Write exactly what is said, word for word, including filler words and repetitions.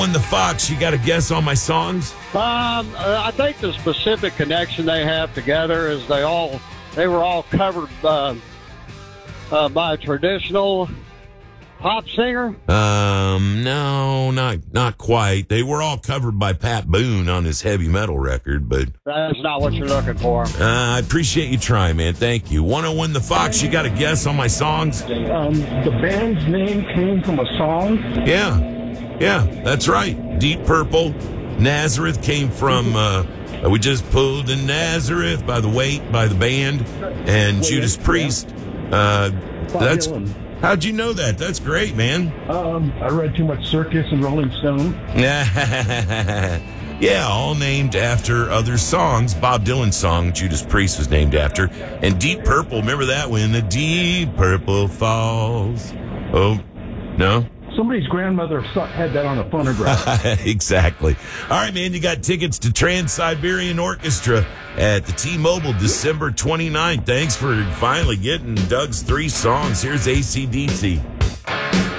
On the Fox, you got a guess on my songs? Um, uh, I think the specific connection they have together is they all they were all covered uh, uh, by a traditional pop singer. Um, no, not not quite. They were all covered by Pat Boone on his heavy metal record, but That's not what you're looking for. uh, I appreciate you trying, man. Thank you. one oh one The Fox, you got a guess on my songs? Um, the band's name came from a song. Yeah. Yeah, that's right. Deep Purple. Nazareth came from, uh, we just pulled in Nazareth by the Weight, by the band, and Judas Priest. Uh, that's, how'd you know that? That's great, man. Um, I read too much Circus and Rolling Stone. Yeah, all named after other songs. Bob Dylan's song, Judas Priest, was named after. And Deep Purple, remember that? When the deep purple falls. Oh, no? Somebody's grandmother had that on a phonograph. Exactly. All right, man, you got tickets to Trans-Siberian Orchestra at the T-Mobile December twenty-ninth. Thanks for finally getting Doug's three songs. Here's A C D C.